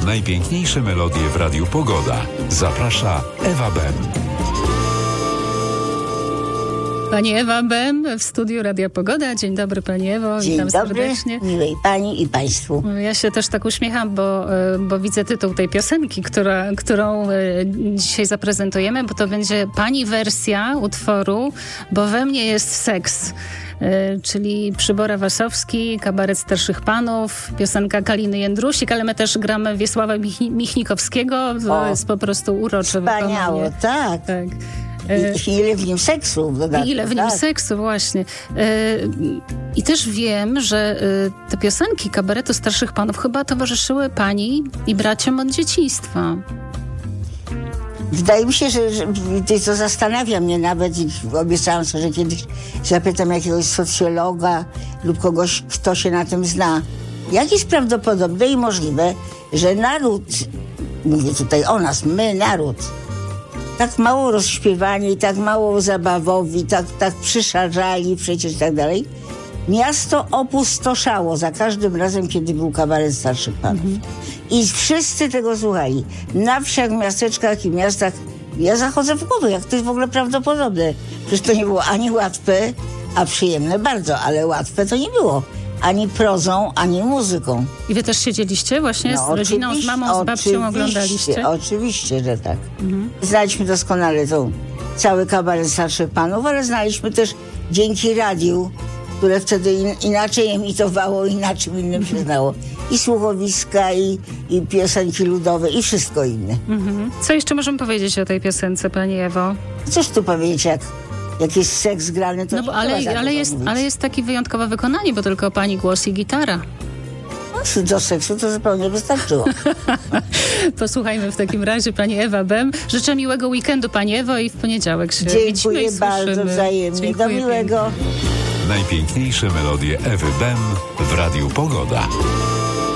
Najpiękniejsze melodie w Radiu Pogoda. Zaprasza Ewa Bem. Pani Ewa Bem w studiu Radia Pogoda. Dzień dobry Pani Ewo, witam serdecznie. Miłej Pani i Państwu. Ja się też tak uśmiecham, bo widzę tytuł tej piosenki, którą dzisiaj zaprezentujemy, bo to będzie Pani wersja utworu Bo we mnie jest seks. Czyli Przybora Wasowski, Kabaret Starszych Panów, piosenka Kaliny Jędrusik, ale my też gramy Wiesława Michnikowskiego. To jest po prostu urocze wykonanie. Wspaniało, tak. I ile w nim seksu w dodatku. Ile w nim seksu, właśnie. I też wiem, że te piosenki Kabaretu Starszych Panów chyba towarzyszyły Pani i braciom od dzieciństwa. Wydaje mi się, że to zastanawia mnie nawet i obiecałam sobie, że kiedyś zapytam jakiegoś socjologa lub kogoś, kto się na tym zna. Jak jest prawdopodobne i możliwe, że naród, mówię tutaj o nas, my, naród, tak mało rozśpiewani i tak mało zabawowi, tak przyszarzali przecież i tak dalej, miasto opustoszało za każdym razem, kiedy był Kabaret Starszych Panów. I wszyscy tego słuchali. Na wsiach, miasteczkach i miastach. Ja zachodzę w głowę, jak to jest w ogóle prawdopodobne. Przecież to nie było ani łatwe, a przyjemne bardzo, ale łatwe to nie było. Ani prozą, ani muzyką. I wy też siedzieliście właśnie z rodziną, z mamą, z babcią oglądaliście? Oczywiście, że tak. Znaliśmy doskonale cały Kabaret Starszych Panów, ale znaliśmy też dzięki radiu, które wtedy inaczej emitowało, inaczej innym się znało. I słuchowiska, i piosenki ludowe, i wszystko inne. Co jeszcze możemy powiedzieć o tej piosence, Pani Ewo? Cóż tu powiedzieć, jak jest seks grany, to ale jest takie wyjątkowe wykonanie, bo tylko Pani głos i gitara. No, do seksu to zupełnie wystarczyło. Posłuchajmy w takim razie Pani Ewa Bem. Życzę miłego weekendu Pani Ewo i w poniedziałek się widzimy i słyszymy. Dziękuję bardzo wzajemnie. Dziękuję do miłego. Najpiękniejsze melodie Ewy Bem w Radiu Pogoda.